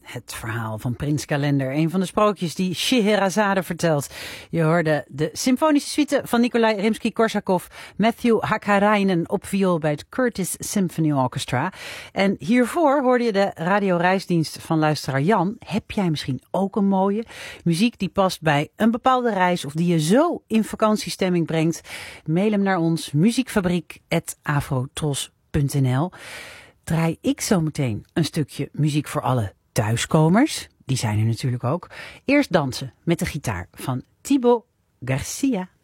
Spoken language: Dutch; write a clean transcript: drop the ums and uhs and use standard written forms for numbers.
Het verhaal van Prins Kalender, een van de sprookjes die Scheherazade vertelt. Je hoorde de symfonische suite van Nikolai Rimsky-Korsakov, Matthew Hakkarainen op viool bij het Curtis Symphony Orchestra. En hiervoor hoorde je de radioreisdienst van luisteraar Jan. Heb jij misschien ook een mooie muziek die past bij een bepaalde reis of die je zo in vakantiestemming brengt? Mail hem naar ons, muziekfabriek@afrotros.nl. Draai ik zo meteen een stukje muziek voor alle thuiskomers. Die zijn er natuurlijk ook. Eerst dansen met de gitaar van Thibaut Garcia.